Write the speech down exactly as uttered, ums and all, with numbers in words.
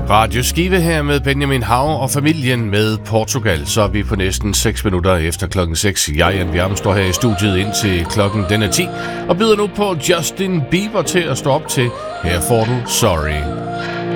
Radio Skive her med Benjamin Hav og familien med Portugal. Så er vi på næsten seks minutter efter klokken seks. Jeg, Jan Bjerm, står her i studiet indtil klokken den er ti og byder nu på Justin Bieber til at stå op til. Her får du Sorry.